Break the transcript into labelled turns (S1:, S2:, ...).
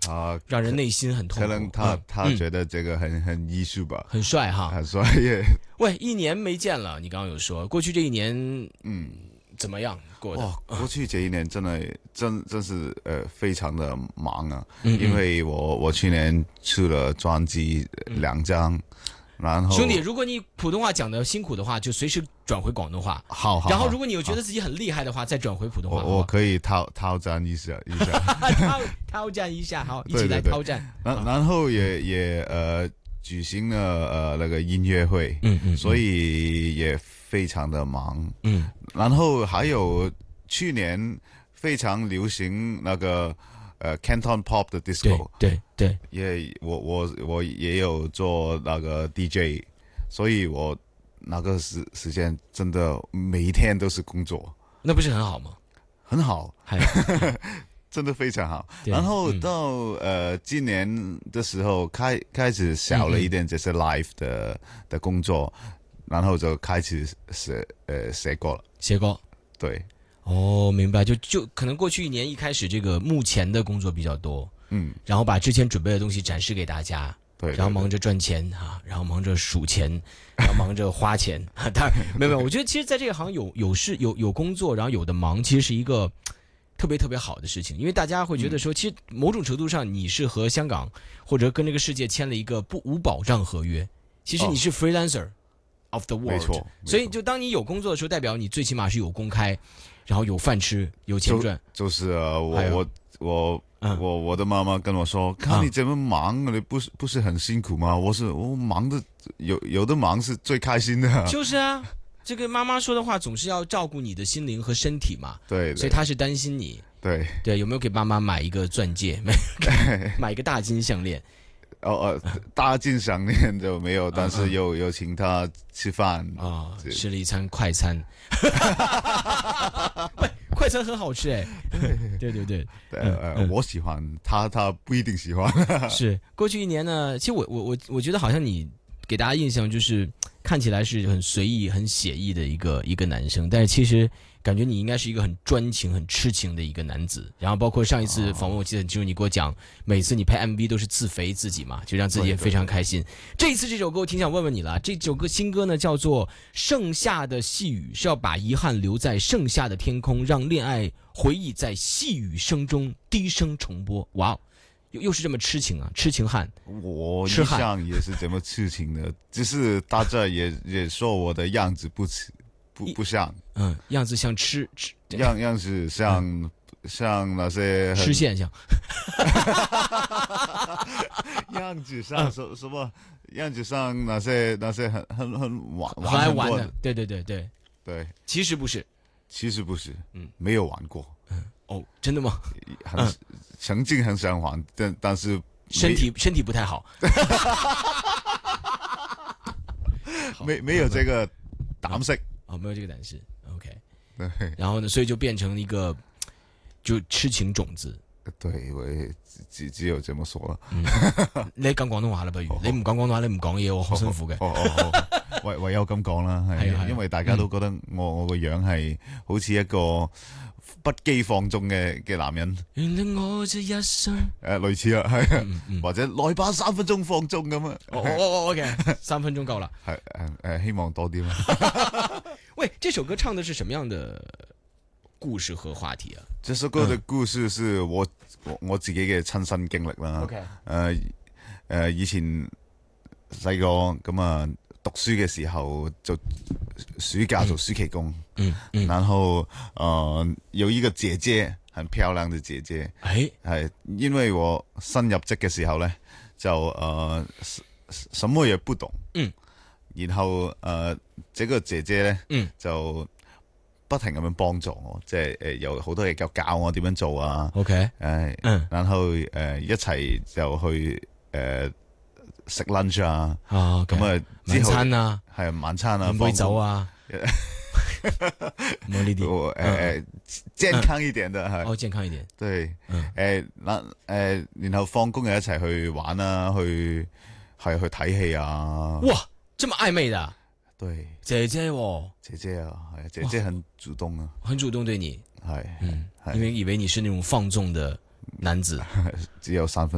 S1: 让人内心很痛苦。
S2: 可能他觉得这个很艺术吧，
S1: 很帅哈，
S2: 很帅耶。
S1: 喂，1年没见了，你刚刚有说过去这1年，怎么样过的？
S2: 过去这1年真是非常的忙啊，因为我去年出了专辑2张。然后
S1: 兄弟，如果你普通话讲的辛苦的话，就随时转回广东话。
S2: 好。
S1: 然后，如果你有觉得自己很厉害的话，再转回普通话。
S2: 我可以挑战一下。
S1: 挑战一下，好，一起来挑战。
S2: 然后也举行了那个音乐会，所以也非常的忙。然后还有去年非常流行那个Canton Pop 的 Disco，
S1: 对，
S2: 也我也有做那个 DJ， 所以我那个时间真的每一天都是工作，
S1: 那不是很好吗？
S2: 很好，真的非常好。然后到今年的时候开始少了一点这些 live 的工作，然后就开始写歌了。
S1: 写歌，
S2: 对。
S1: 哦，明白，就可能过去1年一开始这个目前的工作比较多，然后把之前准备的东西展示给大家，
S2: 对，
S1: 然后忙着赚钱啊，然后忙着数钱，然后忙着花钱，当然没有，我觉得其实在这个行有工作，然后有的忙，其实是一个特别好的事情，因为大家会觉得说，其实某种程度上你是和香港或者跟这个世界签了一个无保障合约，其实你是 freelancer。of the world，
S2: 没错，
S1: 所以就当你有工作的时候，代表你最起码是有公开，然后有饭吃，有钱赚。
S2: 就是我的妈妈跟我说，看你这么忙，你不是很辛苦吗？我忙的有的忙是最开心的。
S1: 就是啊，这个妈妈说的话总是要照顾你的心灵和身体嘛。
S2: 对，
S1: 所以她是担心你。对，有没有给妈妈买一个钻戒？买一个大金项链？
S2: 大金项链就没有，但是有请他吃饭
S1: 啊，吃了一餐快餐。喂，快餐很好吃哎。对。
S2: 我喜欢，他不一定喜欢。
S1: 是过去1年呢，其实我觉得好像你给大家印象就是看起来是很随意、很写意的一个男生，但是其实感觉你应该是一个很专情、很痴情的一个男子。然后包括上一次访问，我记得就是你给我讲，每次你拍 MV 都是自肥自己嘛，就让自己也非常开心。这一次这首歌我挺想问问你了，这首歌新歌呢叫做《盛夏的细雨》，是要把遗憾留在盛夏的天空，让恋爱回忆在细雨声中低声重播。哇哦！又是这么痴情啊，痴情汉。
S2: 我一向也是这么痴情的，只是大家也说我的样子不像，
S1: 样子像
S2: 样子像那些
S1: 吃现象，
S2: 样子像什么？样子像那些很
S1: 爱玩的，对，其实不是，
S2: 没有玩过，
S1: 真的吗？
S2: 曾经很想玩，但是
S1: 身体不太好，
S2: 没有这个胆识，
S1: 没有这个胆识 ，OK，
S2: 对，
S1: 然后呢，所以就变成了一个就痴情种子。
S2: 对，我只有这么说了。
S1: 你講廣東話啦，不如你唔講廣東話，你唔講嘢，我好辛苦嘅。
S2: 唯有咁講啦，係因為大家都覺得我個樣係好似一個不羈放縱嘅男人。
S1: 原諒我這一生。
S2: 類似啊，係或者來吧3分鐘放縱咁啊。
S1: OK， 3分鐘夠啦。
S2: 係希望多啲啦。
S1: 喂，這首歌唱的是什麼樣的故事和話題啊？
S2: 這首歌的故事是我自己嘅親身經歷啦。
S1: OK，
S2: 以前細個咁啊，讀書嘅時候就暑假做暑期工，然後有一個姐姐，很漂亮的姐姐，係因為我新入職嘅時候咧，就什麼也不懂，然後這個姐姐咧，就不停咁樣幫助我，即係有好多嘢教我點樣做啊。
S1: OK，
S2: 然後一齊就去食 lunch 啊，咁啊
S1: 晚餐啊，
S2: 係晚餐啊，
S1: 飲杯酒啊，冇呢啲
S2: 健康一點的係，
S1: 健康一點，
S2: 對，然後放工又一齊去玩啊，去睇戲啊。
S1: 哇，這麼曖昧的。
S2: 對，
S1: 姐姐喎，
S2: 姐姐啊，係姐姐很主動啊，
S1: 很主動對你，
S2: 係，
S1: 因為以為你是那種放縱的男子，
S2: 只有3分。